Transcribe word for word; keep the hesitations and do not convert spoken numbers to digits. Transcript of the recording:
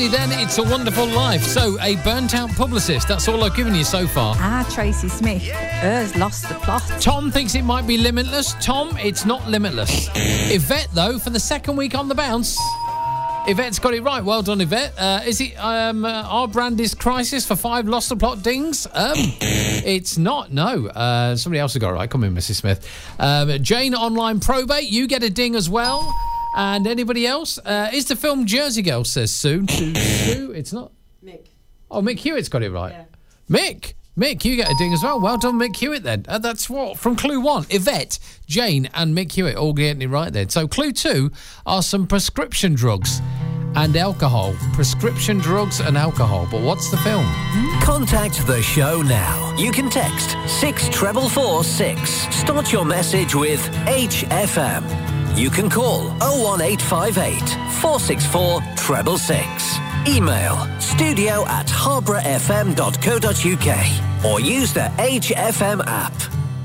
Andy then, It's a Wonderful Life. So, a burnt-out publicist. That's all I've given you so far. Ah, Tracy Smith. Has lost the plot. Tom thinks it might be Limitless. Tom, it's not Limitless. Yvette, though, for the second week on the bounce. Yvette's got it right. Well done, Yvette. Uh, is it um, uh, Our Brand is Crisis for five lost the plot dings? Um, it's not, no. Uh, somebody else has got it right. Come in, Missus Smith. Um, Jane Online Probate, you get a ding as well. And anybody else? Uh, is the film Jersey Girl, says Sue. Sue, Sue, it's not. Mick. Oh, Mick Hewitt's got it right. Yeah. Mick. Mick, you get a ding as well. Well done, Mick Hewitt, then. Uh, that's what? From Clue one. Yvette, Jane and Mick Hewitt all getting it right then. So Clue two are some prescription drugs and alcohol. Prescription drugs and alcohol. But what's the film? Contact the show now. You can text six four four six. Start your message with H F M. You can call oh one eight five eight, four six four, six six six. Email studio at harborough f m dot co dot u k or use the H F M app.